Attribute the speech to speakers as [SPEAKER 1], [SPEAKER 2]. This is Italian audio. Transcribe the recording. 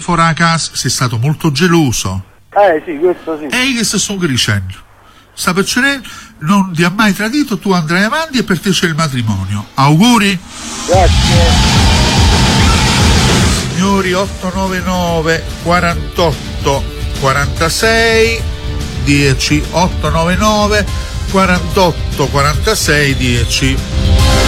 [SPEAKER 1] fuori a casa, sei stato molto geloso.
[SPEAKER 2] Sì, questo sì.
[SPEAKER 1] E che sto dicendo? Sta per dire, non ti ha mai tradito, tu andrai avanti e per te c'è il matrimonio. Auguri!
[SPEAKER 2] Grazie.
[SPEAKER 1] Signori, 899 48 46 10 899 48 46 10.